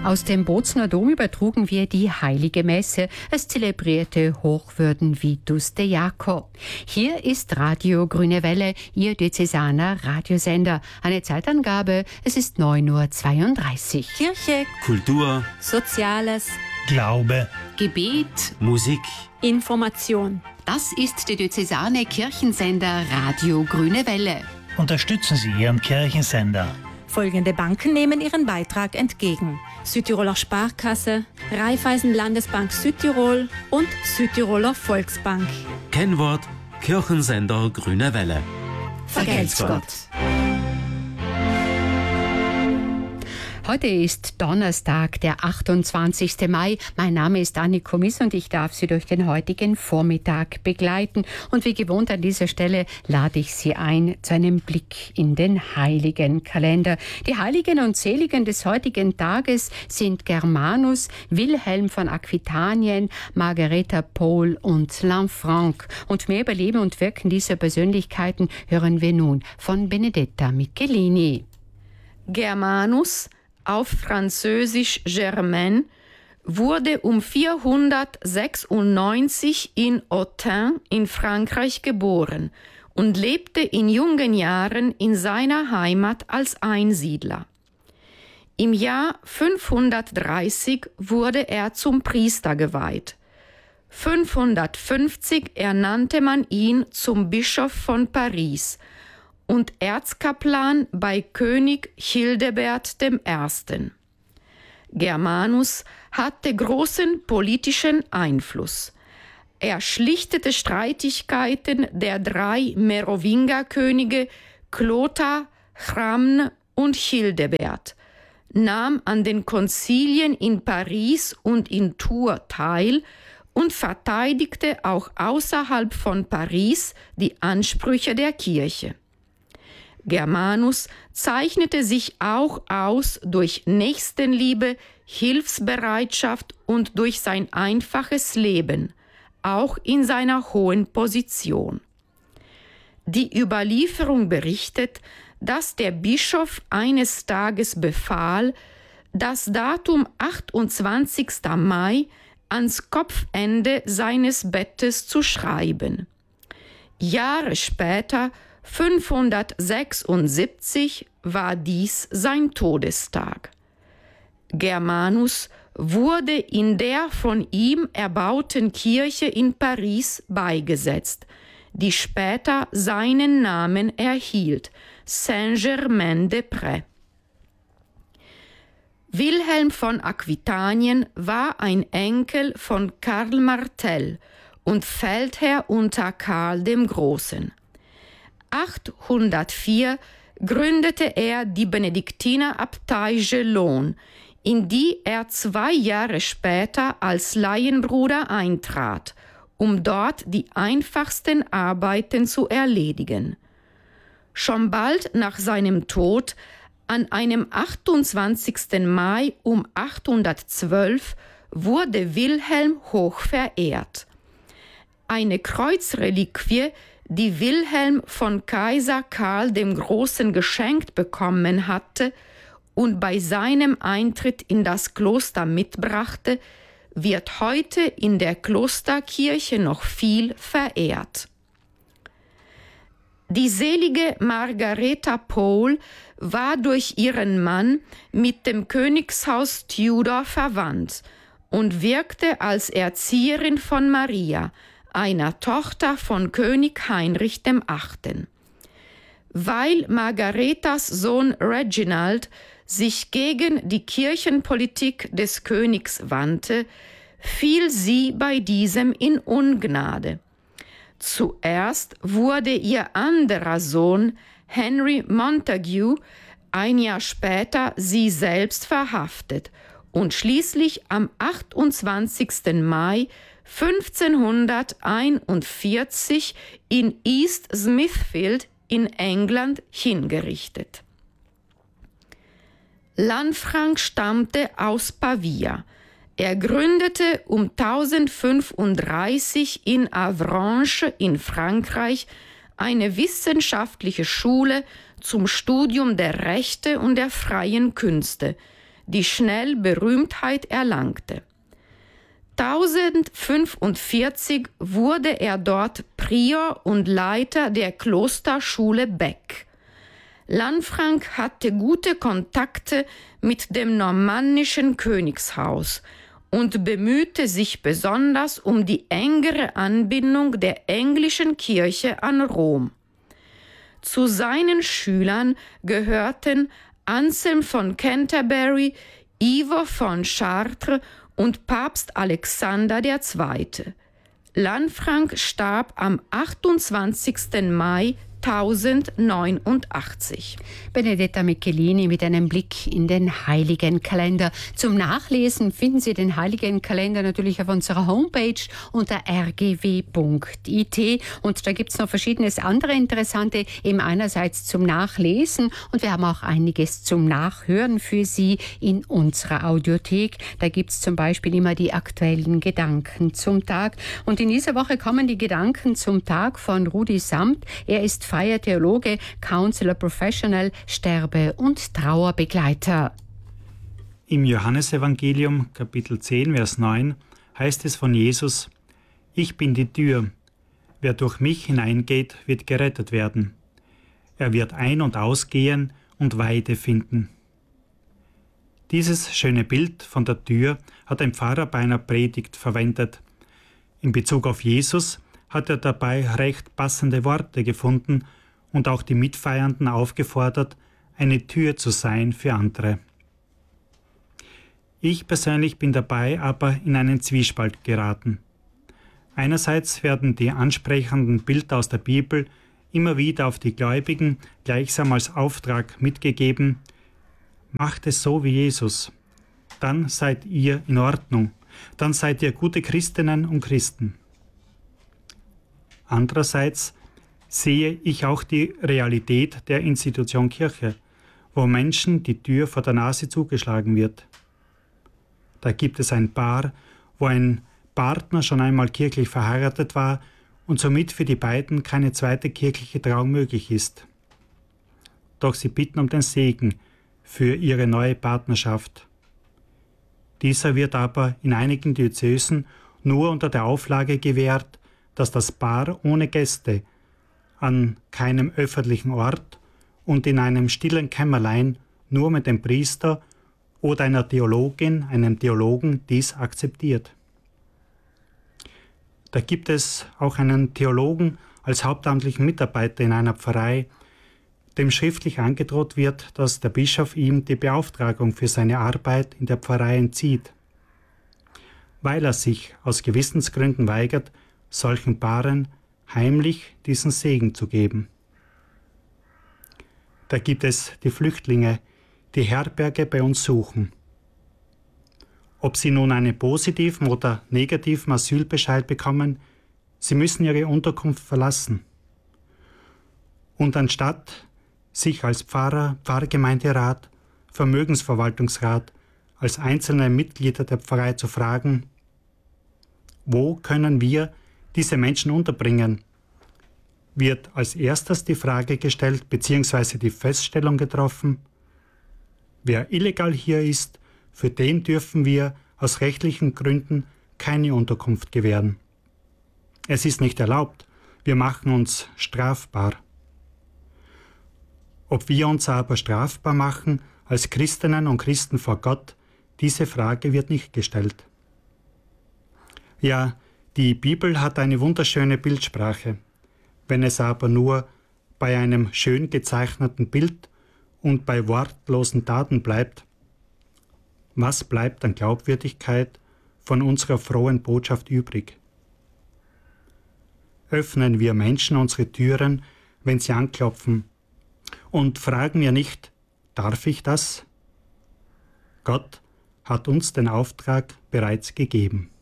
Aus dem Bozner Dom übertrugen wir die Heilige Messe. Es zelebrierte Hochwürden Vitus de Jaco. Hier ist Radio Grüne Welle, Ihr diözesaner Radiosender. Eine Zeitangabe, es ist 9:32 Uhr. Kirche, Kultur, Soziales, Glaube, Gebet, Musik, Information. das ist der diözesane Kirchensender Radio Grüne Welle. unterstützen Sie Ihren Kirchensender. Folgende Banken nehmen ihren Beitrag entgegen: Südtiroler Sparkasse, Raiffeisen Landesbank Südtirol und Südtiroler Volksbank. Kennwort Kirchensender Grüne Welle. Vergelt's Gott. Heute ist Donnerstag, der 28. Mai. Mein Name ist Anniko Miss und ich darf Sie durch den heutigen Vormittag begleiten. Und wie gewohnt an dieser Stelle lade ich Sie ein zu einem Blick in den Heiligenkalender. Die Heiligen und Seligen des heutigen Tages sind Germanus, Wilhelm von Aquitanien, Margaretha Pohl und Lanfranc. Und mehr über Leben und Wirken dieser Persönlichkeiten hören wir nun von Benedetta Michelini. Germanus, auf Französisch Germain, wurde um 496 in Autun in Frankreich geboren und lebte in jungen Jahren in seiner Heimat als Einsiedler. Im Jahr 530 wurde er zum Priester geweiht. 550 ernannte man ihn zum Bischof von Paris und Erzkaplan bei König Childebert I. Germanus hatte großen politischen Einfluss. Er schlichtete Streitigkeiten der 3 Merowingerkönige Clothar, Chramn und Childebert, nahm an den Konzilien in Paris und in Tours teil und verteidigte auch außerhalb von Paris die Ansprüche der Kirche. Germanus zeichnete sich auch aus durch Nächstenliebe, Hilfsbereitschaft und durch sein einfaches Leben, auch in seiner hohen Position. Die Überlieferung berichtet, dass der Bischof eines Tages befahl, das Datum 28. Mai ans Kopfende seines Bettes zu schreiben. Jahre später, 576, war dies sein Todestag. Germanus wurde in der von ihm erbauten Kirche in Paris beigesetzt, die später seinen Namen erhielt, Saint-Germain-des-Prés. Wilhelm von Aquitanien war ein Enkel von Karl Martel und Feldherr unter Karl dem Großen. 804 gründete er die Benediktinerabtei Gelon, in die er 2 Jahre später als Laienbruder eintrat, um dort die einfachsten Arbeiten zu erledigen. Schon bald nach seinem Tod, an einem 28. Mai um 812, wurde Wilhelm hoch verehrt. Eine Kreuzreliquie, die Wilhelm von Kaiser Karl dem Großen geschenkt bekommen hatte und bei seinem Eintritt in das Kloster mitbrachte, wird heute in der Klosterkirche noch viel verehrt. Die selige Margaretha Pohl war durch ihren Mann mit dem Königshaus Tudor verwandt und wirkte als Erzieherin von Maria, einer Tochter von König Heinrich VIII. Weil Margarethas Sohn Reginald sich gegen die Kirchenpolitik des Königs wandte, fiel sie bei diesem in Ungnade. Zuerst wurde ihr anderer Sohn Henry Montague, ein Jahr später sie selbst verhaftet und schließlich am 28. Mai 1541 in East Smithfield in England hingerichtet. Lanfranc stammte aus Pavia. Er gründete um 1035 in Avranches in Frankreich eine wissenschaftliche Schule zum Studium der Rechte und der freien Künste, die schnell Berühmtheit erlangte. 1045 wurde er dort Prior und Leiter der Klosterschule Beck. Lanfranc hatte gute Kontakte mit dem normannischen Königshaus und bemühte sich besonders um die engere Anbindung der englischen Kirche an Rom. Zu seinen Schülern gehörten Anselm von Canterbury, Ivo von Chartres und Papst Alexander II. Lanfranc starb am 28. Mai 1089. Benedetta Michelini mit einem Blick in den Heiligenkalender. Zum Nachlesen finden Sie den Heiligenkalender natürlich auf unserer Homepage unter rgw.it und da gibt es noch verschiedenes andere interessante, eben einerseits zum Nachlesen und wir haben auch einiges zum Nachhören für Sie in unserer Audiothek. Da gibt es zum Beispiel immer die aktuellen Gedanken zum Tag und in dieser Woche kommen die Gedanken zum Tag von Rudi Samt. Er ist freier Theologe, Counselor Professional, Sterbe- und Trauerbegleiter. Im Johannesevangelium, Kapitel 10, Vers 9, heißt es von Jesus: Ich bin die Tür. Wer durch mich hineingeht, wird gerettet werden. Er wird ein- und ausgehen und Weide finden. Dieses schöne Bild von der Tür hat ein Pfarrer bei einer Predigt verwendet. In Bezug auf Jesus hat er dabei recht passende Worte gefunden und auch die Mitfeiernden aufgefordert, eine Tür zu sein für andere. Ich persönlich bin dabei aber in einen Zwiespalt geraten. Einerseits werden die ansprechenden Bilder aus der Bibel immer wieder auf die Gläubigen gleichsam als Auftrag mitgegeben: Macht es so wie Jesus, dann seid ihr in Ordnung, dann seid ihr gute Christinnen und Christen. Andererseits sehe ich auch die Realität der Institution Kirche, wo Menschen die Tür vor der Nase zugeschlagen wird. Da gibt es ein Paar, wo ein Partner schon einmal kirchlich verheiratet war und somit für die beiden keine zweite kirchliche Trauung möglich ist. Doch sie bitten um den Segen für ihre neue Partnerschaft. Dieser wird aber in einigen Diözesen nur unter der Auflage gewährt, dass das Paar ohne Gäste an keinem öffentlichen Ort und in einem stillen Kämmerlein nur mit dem Priester oder einer Theologin, einem Theologen dies akzeptiert. Da gibt es auch einen Theologen als hauptamtlichen Mitarbeiter in einer Pfarrei, dem schriftlich angedroht wird, dass der Bischof ihm die Beauftragung für seine Arbeit in der Pfarrei entzieht, weil er sich aus Gewissensgründen weigert, solchen Paaren heimlich diesen Segen zu geben. Da gibt es die Flüchtlinge, die Herberge bei uns suchen. Ob sie nun einen positiven oder negativen Asylbescheid bekommen, sie müssen ihre Unterkunft verlassen. Und anstatt sich als Pfarrer, Pfarrgemeinderat, Vermögensverwaltungsrat, als einzelne Mitglieder der Pfarrei zu fragen: Wo können wir diese Menschen unterbringen, wird als erstes die Frage gestellt bzw. die Feststellung getroffen: Wer illegal hier ist, für den dürfen wir aus rechtlichen Gründen keine Unterkunft gewähren. Es ist nicht erlaubt, wir machen uns strafbar. Ob wir uns aber strafbar machen als Christinnen und Christen vor Gott, diese Frage wird nicht gestellt. Ja, die Bibel hat eine wunderschöne Bildsprache. Wenn es aber nur bei einem schön gezeichneten Bild und bei wortlosen Taten bleibt, was bleibt an Glaubwürdigkeit von unserer frohen Botschaft übrig? Öffnen wir Menschen unsere Türen, wenn sie anklopfen, und fragen wir nicht: Darf ich das? Gott hat uns den Auftrag bereits gegeben.